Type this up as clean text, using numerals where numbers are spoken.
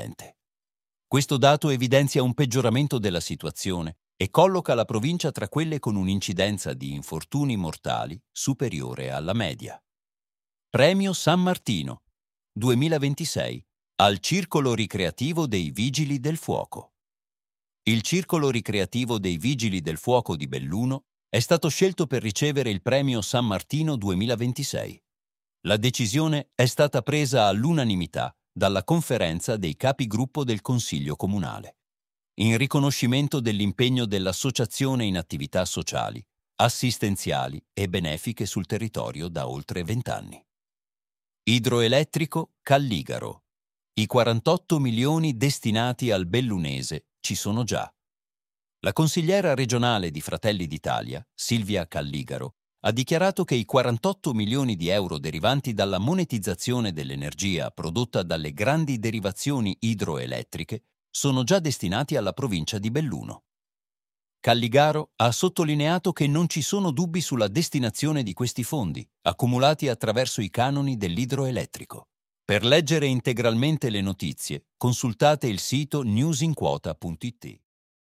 eccellente. Questo dato evidenzia un peggioramento della situazione e colloca la provincia tra quelle con un'incidenza di infortuni mortali superiore alla media. Premio San Martino 2026 al Circolo Ricreativo dei Vigili del Fuoco. Il Circolo Ricreativo dei Vigili del Fuoco di Belluno è stato scelto per ricevere il Premio San Martino 2026. La decisione è stata presa all'unanimità dalla Conferenza dei Capigruppo del Consiglio Comunale, in riconoscimento dell'impegno dell'associazione in attività sociali, assistenziali e benefiche sul territorio da oltre 20 anni. Idroelettrico Calligaro. I 48 milioni destinati al bellunese ci sono già. La consigliera regionale di Fratelli d'Italia, Silvia Calligaro, ha dichiarato che i 48 milioni di euro derivanti dalla monetizzazione dell'energia prodotta dalle grandi derivazioni idroelettriche sono già destinati alla provincia di Belluno. Calligaro ha sottolineato che non ci sono dubbi sulla destinazione di questi fondi, accumulati attraverso i canoni dell'idroelettrico. Per leggere integralmente le notizie, consultate il sito newsinquota.it.